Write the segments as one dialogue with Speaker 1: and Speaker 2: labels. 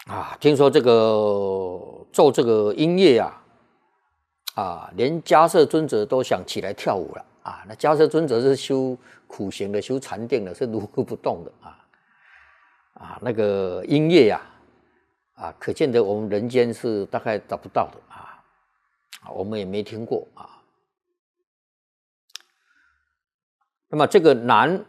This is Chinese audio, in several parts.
Speaker 1: 听说这个奏这个音乐连迦叶尊者都想起来跳舞了那迦叶尊者是修苦行的，修禅定的，是如如不动的那个音乐可见得我们人间是大概找不到的我们也没听过那么这个男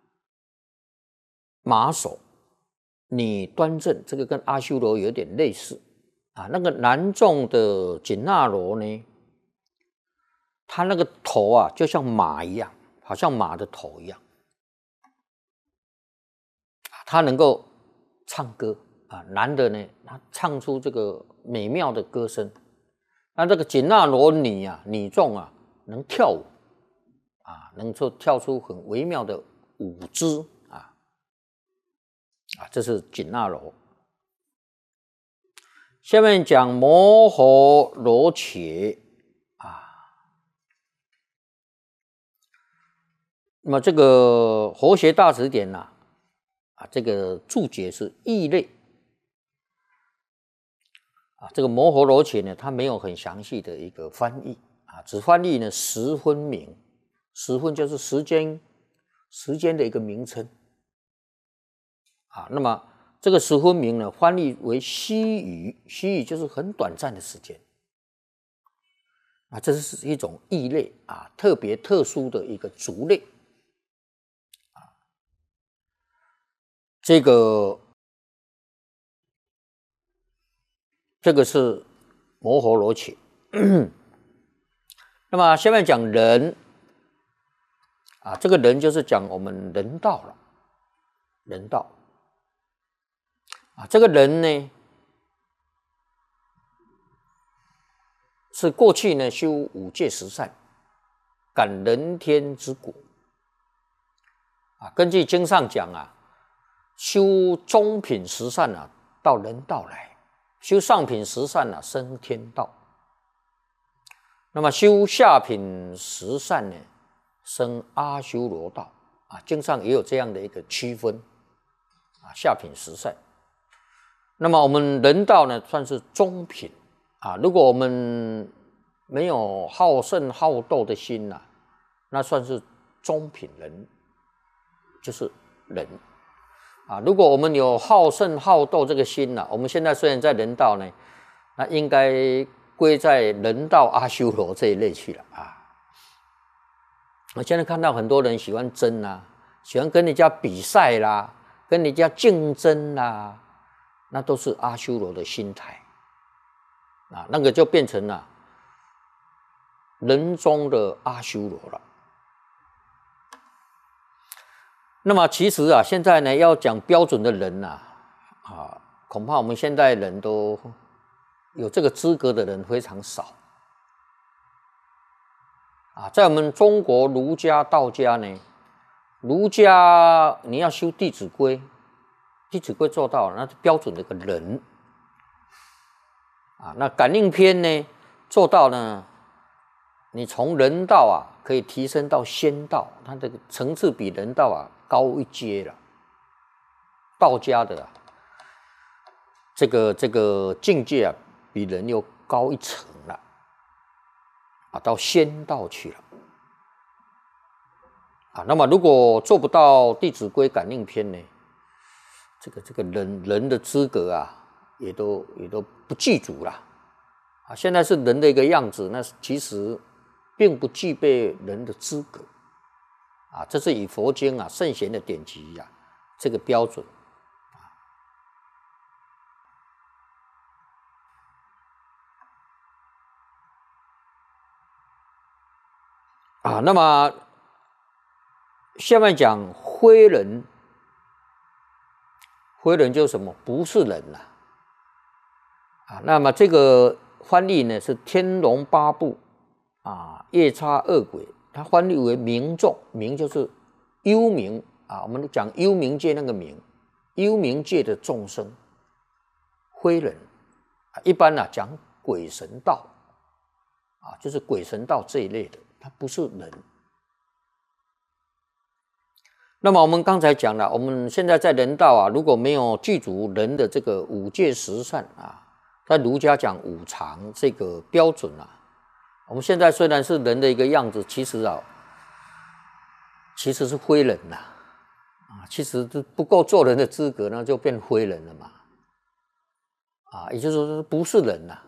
Speaker 1: 马首女端正，这个跟阿修罗有点类似那个男众的紧那罗呢，他那个头就像马一样，好像马的头一样他能够唱歌男的呢，他唱出这个美妙的歌声。那这个紧那罗女女众能跳舞能够跳出很微妙的舞姿这是紧那罗。下面讲摩诃罗伽那么这个活学大辞典这个注解是异类这个摩诃罗伽呢，它没有很详细的一个翻译只翻译呢十分名，十分就是时间的一个名称那么这个十分名呢，翻译为须臾，须臾就是很短暂的时间这是一种异类特别特殊的一个族类这个是摩诃罗伽那么下面讲人这个人就是讲我们人道了，人道这个人呢，是过去呢修五戒十善，感人天之果根据经上讲修中品十善到人道来，修上品十善升天道，那么修下品十善呢升阿修罗道经上也有这样的一个区分下品十善。那么我们人道呢算是中品如果我们没有好胜好斗的心那算是中品人，就是人如果我们有好胜好斗这个心我们现在虽然在人道呢，那应该归在人道阿修罗这一类去了我现在看到很多人喜欢争喜欢跟人家比赛啦，跟人家竞争啦，那都是阿修罗的心态那个就变成了人中的阿修罗了。那么其实现在呢要讲标准的人恐怕我们现代人都有这个资格的人非常少在我们中国儒家道家呢，儒家你要修弟子规，弟子规做到那是标准的一个人那感应篇呢做到呢，你从人道可以提升到仙道，它这个层次比人道高一阶了。道家的这个境界比人又高一层了到仙道去了那么如果做不到弟子规感应篇呢，这个人的资格也都不具足了现在是人的一个样子，那其实并不具备人的资格这是以佛经圣贤的典籍这个标准那么下面讲非人，非人就是什么？不是人那么这个翻译呢是《天龙八部》夜叉恶鬼，它翻译为冥众，冥就是幽冥我们讲幽冥界那个冥，幽冥界的众生，非人一般讲鬼神道就是鬼神道这一类的，它不是人。 那么我们刚才讲了，我们现在在人道啊，如果没有具足人的这个五戒十善啊，在儒家讲五常这个标准啊，我们现在虽然是人的一个样子，其实是非人呐，其实是不够做人的资格，那就变非人了嘛，也就是说不是人呐，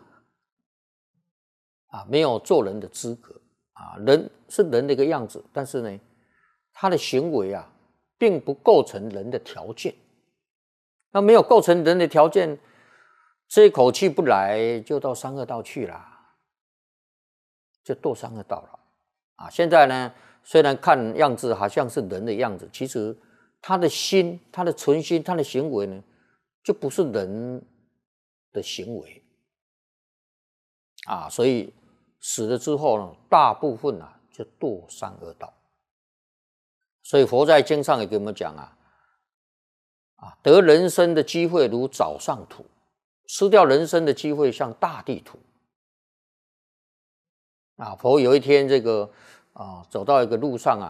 Speaker 1: 没有做人的资格人是人的一个样子，但是呢，他的行为并不构成人的条件。那没有构成人的条件，这一口气不来，就到三恶道去了，就堕三恶道了现在呢，虽然看样子好像是人的样子，其实他的心、他的存心、他的行为呢，就不是人的行为所以死了之后呢，大部分就堕三恶道。所以佛在经上也给我们讲得人生的机会如早上土，失掉人生的机会像大地土佛有一天这个走到一个路上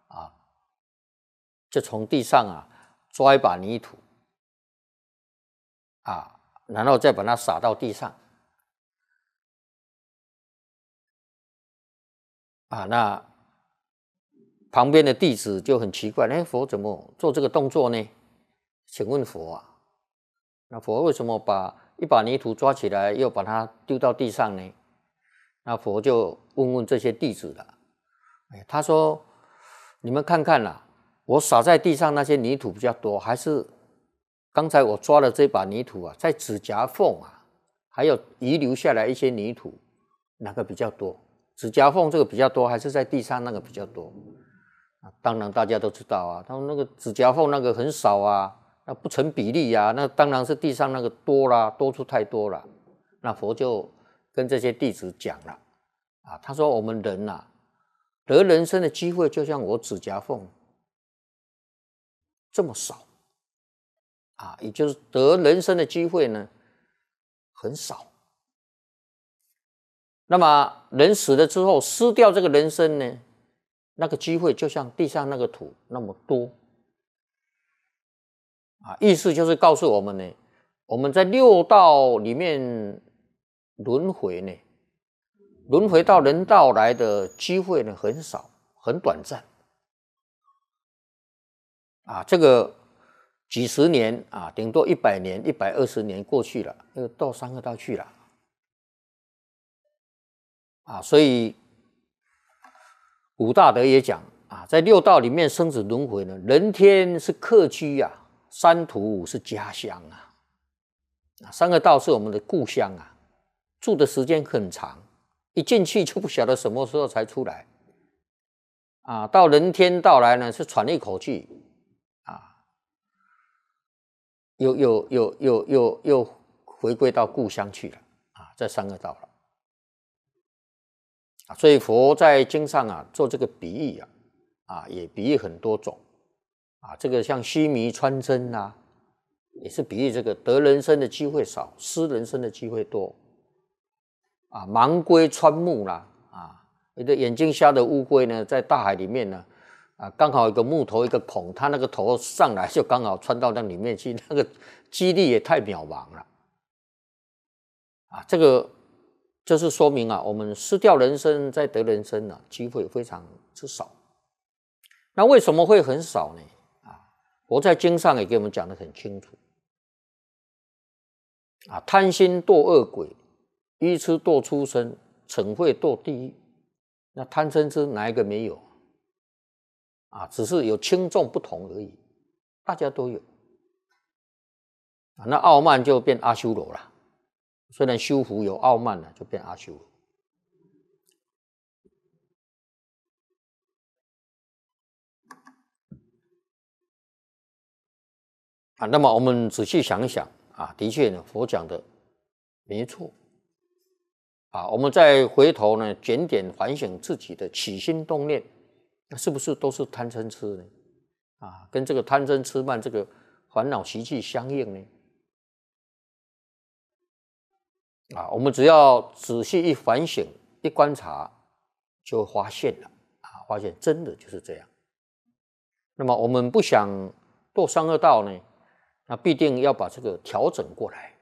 Speaker 1: 就从地上抓一把泥土然后再把它撒到地上那旁边的弟子就很奇怪，佛怎么做这个动作呢？请问佛那佛为什么把一把泥土抓起来，又把它丢到地上呢？那佛就问这些弟子了，他说：“你们看看我撒在地上那些泥土比较多，还是刚才我抓的这把泥土在指甲缝还有遗留下来一些泥土，哪个比较多？指甲缝这个比较多，还是在地上那个比较多？”当然大家都知道他们那个指甲缝那个很少那不成比例那当然是地上那个多啦，多出太多了。那佛就跟这些弟子讲了他说我们人得人生的机会就像我指甲缝这么少也就是得人生的机会呢很少。那么人死了之后失掉这个人生呢，那个机会就像地上那个土那么多意思就是告诉我们呢，我们在六道里面轮回呢，轮回到人道来的机会呢很少，很短暂这个几十年顶多100年、120年过去了，又到三恶道去了所以古大德也讲在六道里面生死轮回呢，人天是客居三途是家乡三恶道是我们的故乡住的时间很长，一进去就不晓得什么时候才出来到人天道来呢是喘一口气又回归到故乡去了在三恶道了所以佛在经上做这个比喻也比喻很多种这个像须弥穿针也是比喻这个得人生的机会少，失人生的机会多盲龟穿木有的眼睛瞎的乌龟呢，在大海里面呢刚好有个木头一个孔，它那个头上来就刚好穿到那里面去，那个几率也太渺茫了这个就是说明我们失掉人生再得人生机会非常之少。那为什么会很少呢？佛在经上也给我们讲得很清楚贪心堕恶鬼，愚痴堕畜生，嗔恚堕地狱。那贪嗔痴哪一个没有只是有轻重不同而已，大家都有那傲慢就变阿修罗了，虽然修福有傲慢就变阿修罗那么我们仔细想一想的确呢，佛讲的没错我们再回头呢检点反省自己的起心动念，是不是都是贪嗔痴呢跟这个贪嗔痴慢这个烦恼习气相应呢我们只要仔细一反省一观察就会发现了发现真的就是这样。那那么我们不想堕三恶道呢，那必定要把这个调整过来。